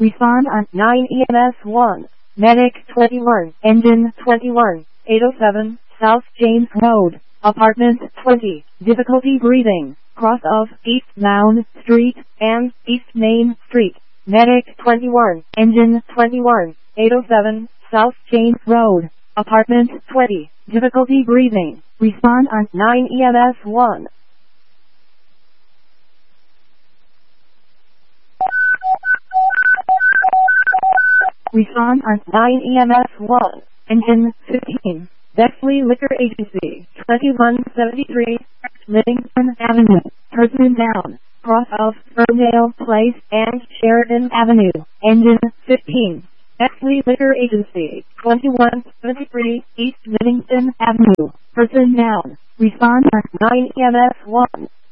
Respond on 9 EMS 1. Medic 21. Engine 21. 807 South James Road. Apartment 20. Difficulty breathing. Cross of East Mound Street and East Main Street. Medic 21. Engine 21. 807 South James Road. Apartment 20. Difficulty breathing. Respond on 9 EMS 1. Respond on 9 EMS 1. Engine 15. Bexley Liquor Agency, 2173, Livingston Avenue, Person down, cross of Ferndale Place and Sheridan Avenue. Engine 15. Bexley Liquor Agency, 2173, East Livingston Avenue, Person down. Respond on 9 EMS 1.